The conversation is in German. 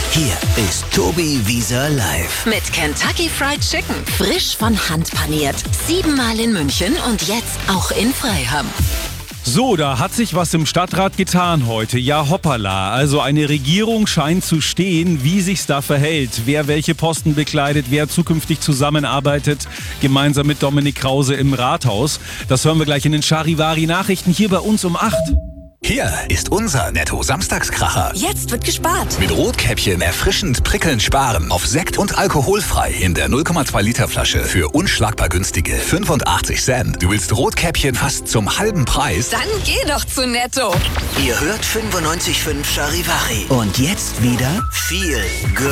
Hier ist Tobi Wieser live. Mit Kentucky Fried Chicken. Frisch von Hand paniert. 7-mal in München und jetzt auch in Freiham. So, da hat sich was im Stadtrat getan heute. Ja, hoppala. Also eine Regierung scheint zu stehen, wie sich's da verhält. Wer welche Posten bekleidet, wer zukünftig zusammenarbeitet, gemeinsam mit Dominik Krause im Rathaus. Das hören wir gleich in den Charivari-Nachrichten hier bei uns um 8. Hier ist unser Netto-Samstagskracher. Jetzt wird gespart. Mit Rotkäppchen erfrischend prickelnd sparen. Auf Sekt und alkoholfrei in der 0,2 Liter Flasche für unschlagbar günstige 85 Cent. Du willst Rotkäppchen fast zum halben Preis? Dann geh doch zu Netto. Ihr hört 95,5 Charivari. Und jetzt wieder viel